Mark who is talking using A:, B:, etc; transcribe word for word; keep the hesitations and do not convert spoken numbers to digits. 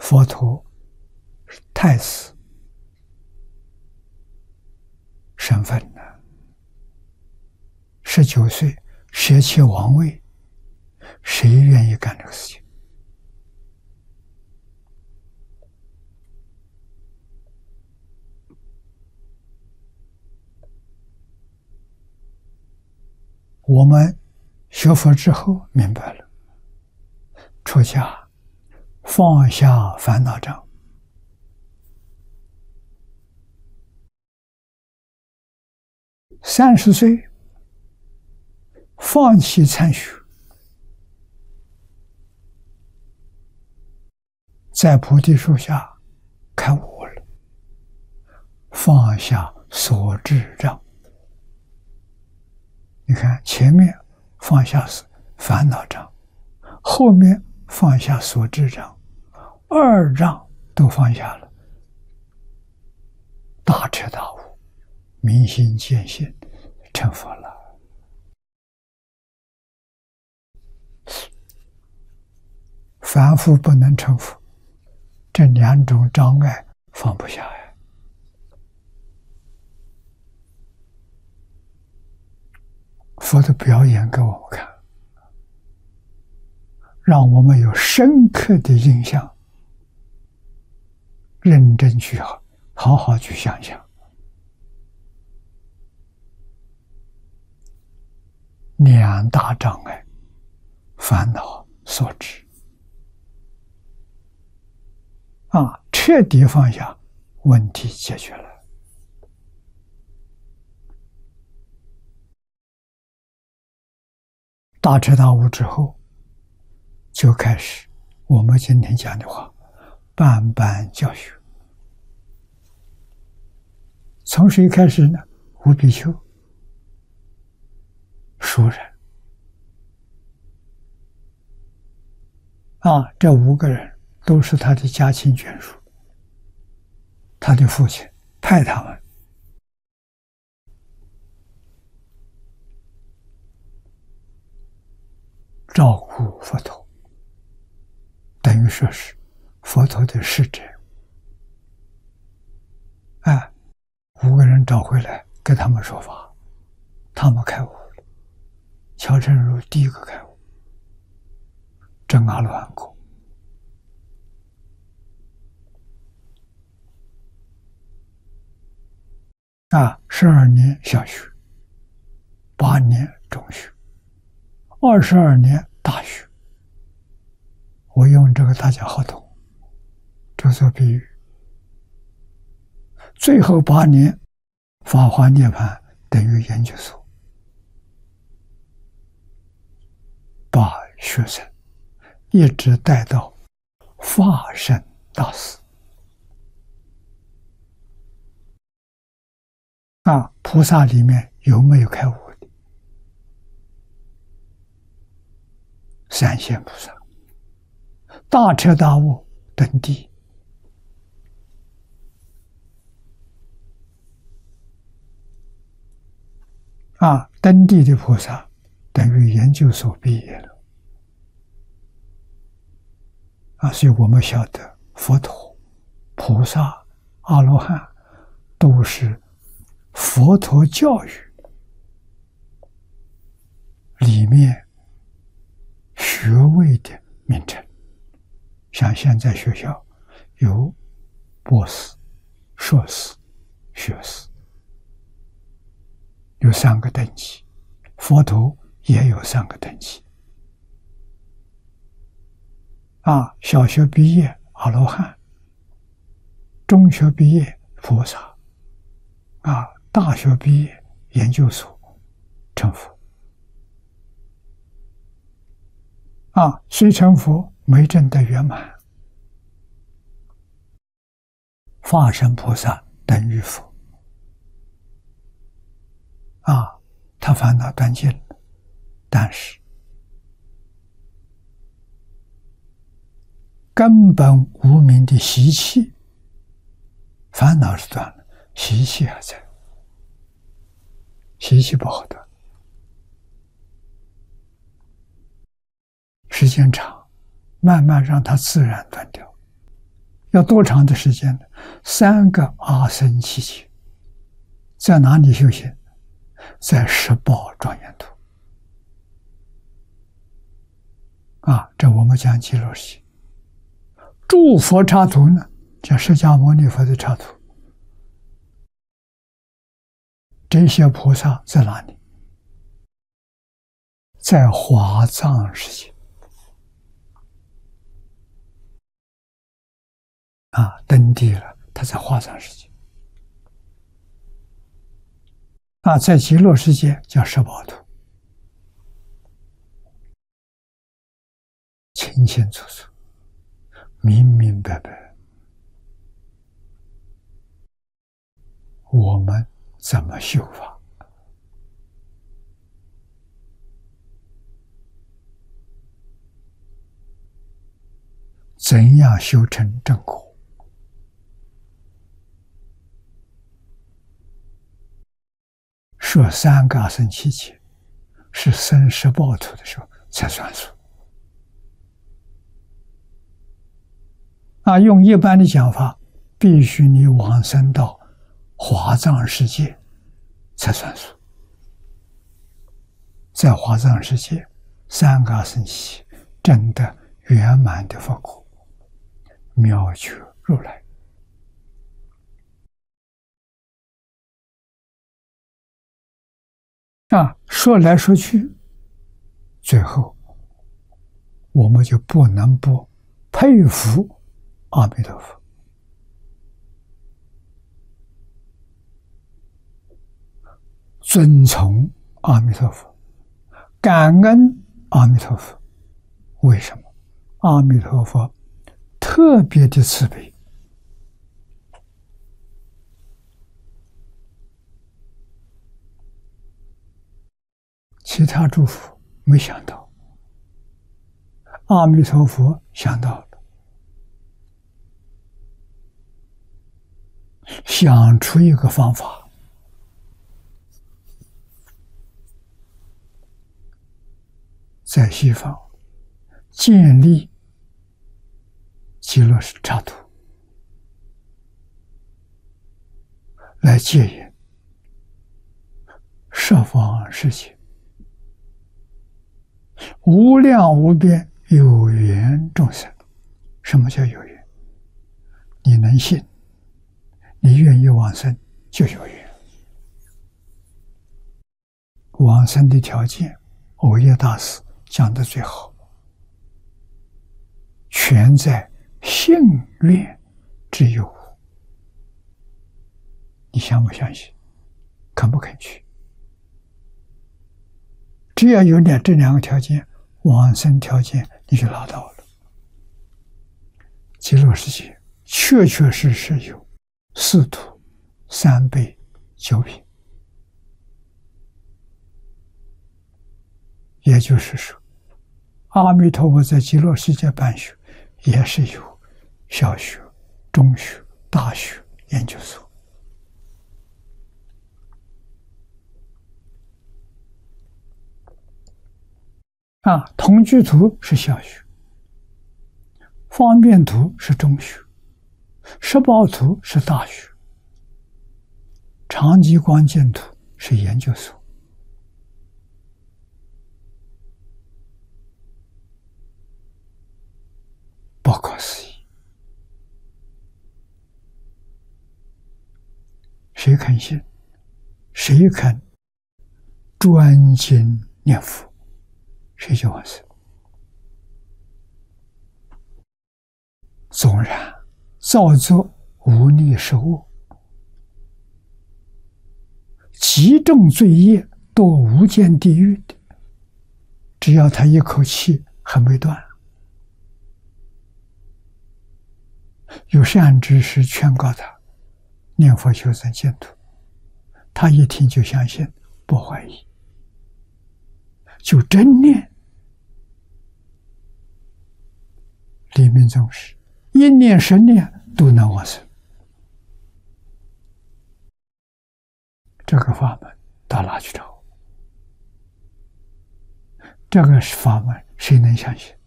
A: 佛陀是太子身份呢，十九岁舍弃王位，谁愿意干这个事情？我们学佛之后明白了，出家放下烦恼障，三十岁放弃参学，在菩提树下开悟了，放下所知障。你看，前面放下烦恼障，后面放下所知障，二障都放下了，大彻大悟，明心见性，成佛了。凡夫不能成佛，这两种障碍放不下呀。佛的表演给我们看，让我们有深刻的印象，认真去好，好好去想想。两大障碍，烦恼所致啊，彻底放下，问题解决了。大彻大悟之后，就开始我们今天讲的话，办班教学。从谁开始呢？五比丘、熟人啊，这五个人都是他的家亲眷属，他的父亲派他们照顾佛陀，等于说是佛陀的使者。哎，五个人找回来，给他们说法，他们开悟了。乔成儒第一个开悟，证阿罗汉果。啊，十二年小学，八年中学，二十二年大学。我用这个大家好懂，这做比喻。最后八年法华涅槃等于研究所，把学生一直带到法身大士。啊，菩萨里面有没有开悟的？三线菩萨，大彻大悟登地。啊，登地的菩萨等于研究所毕业了。啊，所以我们晓得佛陀、菩萨、阿罗汉都是佛陀教育里面学位的名称。像现在学校有博士、硕士、学士，有三个等级，佛陀也有三个等级。啊，小学毕业阿罗汉，中学毕业菩萨，啊，大学毕业研究所成佛。啊，虽成佛没证得圆满，法身菩萨等于佛。啊，他烦恼断尽了，但是根本无明的习气，烦恼是断了，习气还在，习气不好断，时间长，慢慢让它自然断掉。 要多长的时间呢？三个阿僧祇劫。在哪里修行？在十宝庄严土。啊，这我们讲极乐世界。诸佛刹土呢，讲释迦牟尼佛的刹土。这些菩萨在哪里？在华藏世界。啊，登地了，他在华藏世界。啊，在极乐世界叫十宝土，清清楚楚，明明白白。我们怎么修法？怎样修成正果？说三个阿僧祇劫，是生十报土的时候才算数。啊，用一般的讲法，必须你往生到华藏世界才算数。在华藏世界，三个阿僧祇劫证得圆满的佛果，妙觉如来。啊，说来说去，最后我们就不能不佩服阿弥陀佛，尊崇阿弥陀佛，感恩阿弥陀佛。为什么？阿弥陀佛特别的慈悲，其他诸佛没想到，阿弥陀佛想到了，想出一个方法，在西方建立极乐刹土，来戒引十方世界。无量无边有缘众生。什么叫有缘？你能信，你愿意往生，就有缘。往生的条件，藕益大师讲得最好，全在信愿之有。你相不相信？肯不肯去？只要有点这两个条件，往生条件你就拿到了。极乐世界确确实实有四土、三辈、九品，也就是说，阿弥陀佛在极乐世界办学，也是有小学、中学、大学、研究所。啊，同居图是小学，方便图是中学，十报图是大学，长极光净图是研究所。不可思议！谁肯信？谁肯专心念佛？谁就往生。纵然造作无利是恶，极重罪业，堕无间地狱的，只要他一口气还没断，有善知识劝告他念佛修成净土，他一听就相信，不怀疑，就真念。黎明宗师一念十念都能往生，这个法门到哪去找？这个法门谁能相信？